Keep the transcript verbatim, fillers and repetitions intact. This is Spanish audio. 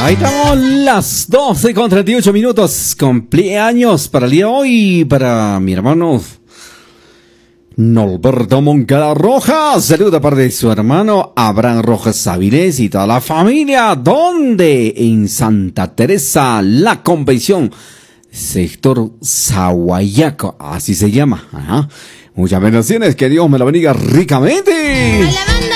Ahí estamos, las doce con treinta y ocho minutos. Cumpleaños para el día de hoy, para mi hermano Norberto Moncada Rojas. Saluda parte de su hermano Abraham Rojas Avilés y toda la familia. ¿Dónde? En Santa Teresa, La Convención, sector Sahuayaco, así se llama. Ajá. Muchas bendiciones, que Dios me la bendiga ricamente.